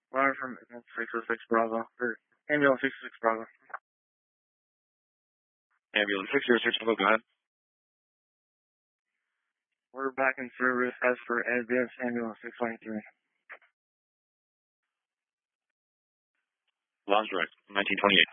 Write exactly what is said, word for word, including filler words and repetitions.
Wire from six oh six Bravo. Or ambulance six oh six Bravo. Ambulance six oh six Bravo, go ahead. We're back in service as for advance ambulance six twenty-three. Laws direct, nineteen twenty-eight.